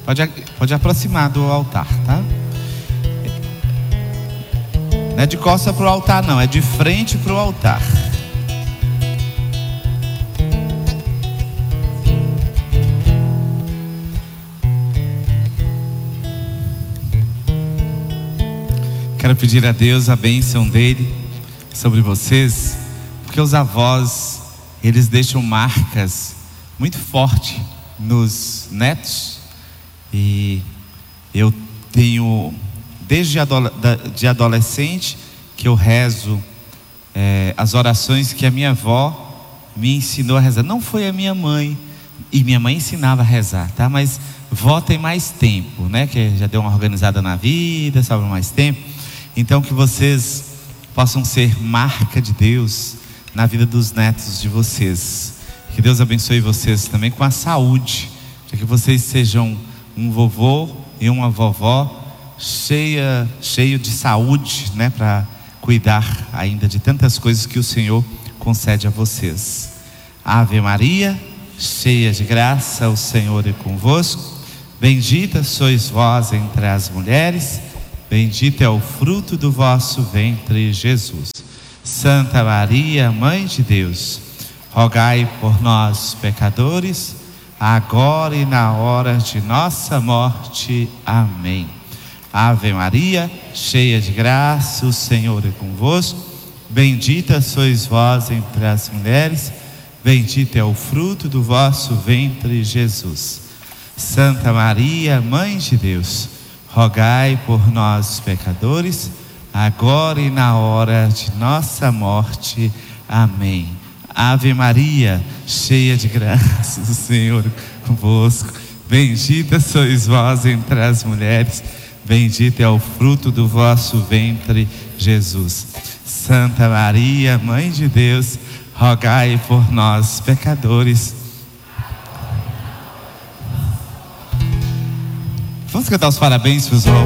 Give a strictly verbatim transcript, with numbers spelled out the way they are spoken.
Pode, pode aproximar do altar, tá? Não é de costa para o altar, não, é de frente para o altar. Quero pedir a Deus a bênção dele sobre vocês, porque os avós, eles deixam marcas muito fortes nos netos. E eu tenho, desde de adolescente, que eu rezo é, as orações que a minha avó me ensinou a rezar. Não foi a minha mãe, e minha mãe ensinava a rezar, tá? Mas vó tem mais tempo, né? Que já deu uma organizada na vida, sabe, mais tempo. Então que vocês possam ser marca de Deus na vida dos netos de vocês. Que Deus abençoe vocês também com a saúde, para que vocês sejam um vovô e uma vovó cheia, cheio de saúde, né, para cuidar ainda de tantas coisas que o Senhor concede a vocês. Ave Maria, cheia de graça, o Senhor é convosco. Bendita sois vós entre as mulheres, bendito é o fruto do vosso ventre, Jesus. Santa Maria, Mãe de Deus, rogai por nós, pecadores, agora e na hora de nossa morte. Amém. Ave Maria, cheia de graça, o Senhor é convosco. Bendita sois vós entre as mulheres, bendito é o fruto do vosso ventre, Jesus. Santa Maria, Mãe de Deus, rogai por nós, pecadores, agora e na hora de nossa morte. Amém. Ave Maria, cheia de graça, o Senhor é convosco. Bendita sois vós entre as mulheres, bendito é o fruto do vosso ventre, Jesus. Santa Maria, Mãe de Deus, rogai por nós, pecadores. Vamos cantar os parabéns para os